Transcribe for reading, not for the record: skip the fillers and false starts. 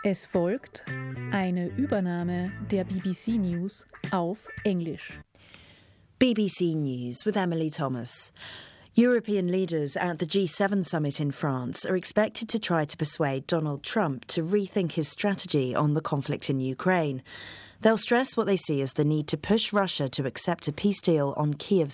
Es folgt eine Übernahme der BBC News auf Englisch. BBC News with Emily Thomas. European leaders at the G7 summit in France are expected to try to persuade Donald Trump to rethink his strategy on the conflict in Ukraine. They'll stress what they see as the need to push Russia to accept a peace deal on Kyiv's